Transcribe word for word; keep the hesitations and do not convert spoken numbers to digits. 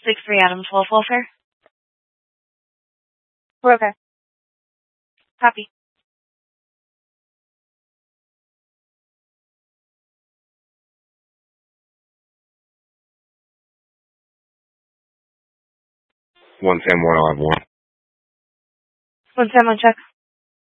six three Adam, twelve welfare. We're okay. Copy. One Sam, one I have one. One Sam on check.